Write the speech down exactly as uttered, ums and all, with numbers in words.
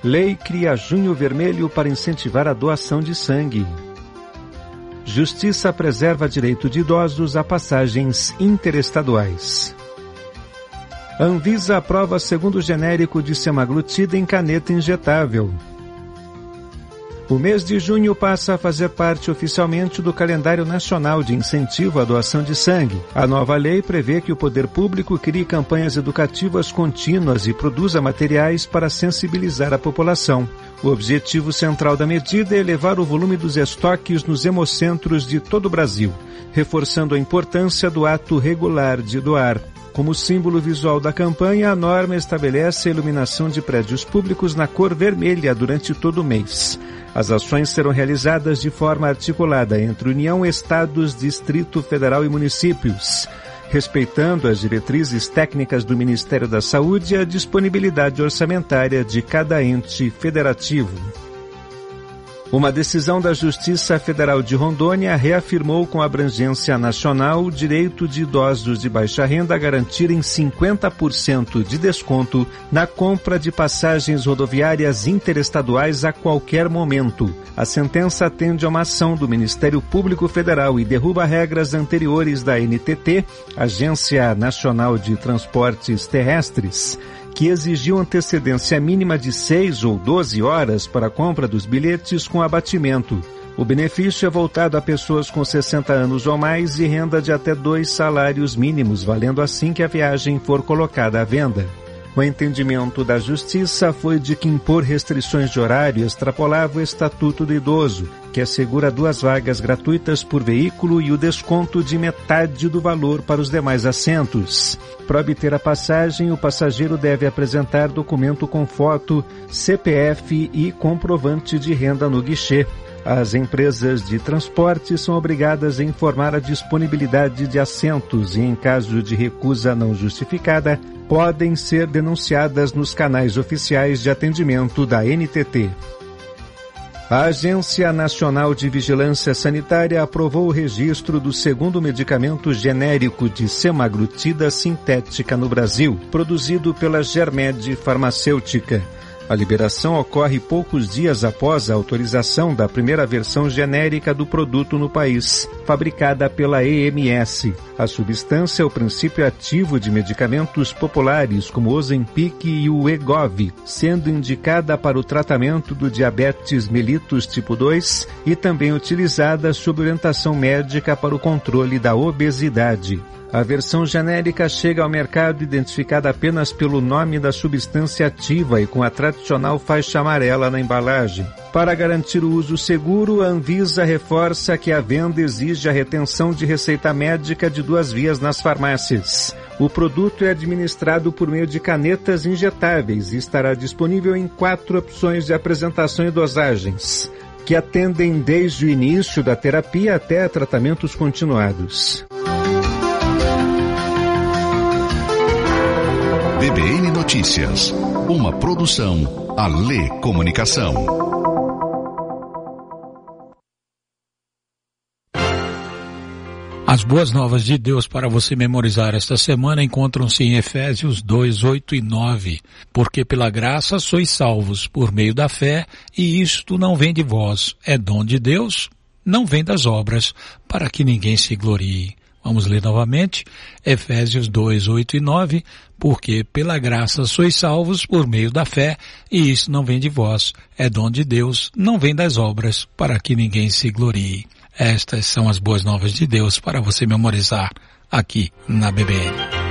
Lei cria Junho Vermelho para incentivar a doação de sangue. Justiça preserva direito de idosos a passagens interestaduais. Anvisa aprova segundo genérico de semaglutida em caneta injetável. O mês de junho passa a fazer parte oficialmente do calendário nacional de incentivo à doação de sangue. A nova lei prevê que o poder público crie campanhas educativas contínuas e produza materiais para sensibilizar a população. O objetivo central da medida é elevar o volume dos estoques nos hemocentros de todo o Brasil, reforçando a importância do ato regular de doar. Como símbolo visual da campanha, a norma estabelece a iluminação de prédios públicos na cor vermelha durante todo o mês. As ações serão realizadas de forma articulada entre União, Estados, Distrito Federal e municípios, respeitando as diretrizes técnicas do Ministério da Saúde e a disponibilidade orçamentária de cada ente federativo. Uma decisão da Justiça Federal de Rondônia reafirmou com abrangência nacional o direito de idosos de baixa renda a garantirem cinquenta por cento de desconto na compra de passagens rodoviárias interestaduais a qualquer momento. A sentença atende a uma ação do Ministério Público Federal e derruba regras anteriores da N T T, Agência Nacional de Transportes Terrestres, que exigiu antecedência mínima de seis ou doze horas para a compra dos bilhetes com abatimento. O benefício é voltado a pessoas com sessenta anos ou mais e renda de até dois salários mínimos, valendo assim que a viagem for colocada à venda. O entendimento da Justiça foi de que impor restrições de horário extrapolava o Estatuto do Idoso, que assegura duas vagas gratuitas por veículo e o desconto de metade do valor para os demais assentos. Para obter a passagem, o passageiro deve apresentar documento com foto, C P F e comprovante de renda no guichê. As empresas de transporte são obrigadas a informar a disponibilidade de assentos e, em caso de recusa não justificada, podem ser denunciadas nos canais oficiais de atendimento da N T T. A Agência Nacional de Vigilância Sanitária aprovou o registro do segundo medicamento genérico de semaglutida sintética no Brasil, produzido pela Germed Farmacêutica. A liberação ocorre poucos dias após a autorização da primeira versão genérica do produto no país, fabricada pela E M S. A substância é o princípio ativo de medicamentos populares como o Ozempic e o Wegovy, sendo indicada para o tratamento do diabetes mellitus tipo dois e também utilizada sob orientação médica para o controle da obesidade. A versão genérica chega ao mercado identificada apenas pelo nome da substância ativa e com a tradicional faixa amarela na embalagem. Para garantir o uso seguro, a Anvisa reforça que a venda exige a retenção de receita médica de duas vias nas farmácias. O produto é administrado por meio de canetas injetáveis e estará disponível em quatro opções de apresentação e dosagens, que atendem desde o início da terapia até tratamentos continuados. B B N Notícias, uma produção Alê Comunicação. As boas novas de Deus para você memorizar esta semana encontram-se em Efésios dois, oito e nove. Porque pela graça sois salvos por meio da fé, e isto não vem de vós, é dom de Deus, não vem das obras, para que ninguém se glorie. Vamos ler novamente, Efésios dois, oito e nove, porque pela graça sois salvos por meio da fé, e isso não vem de vós, é dom de Deus, não vem das obras, para que ninguém se glorie. Estas são as boas novas de Deus para você memorizar aqui na B B N.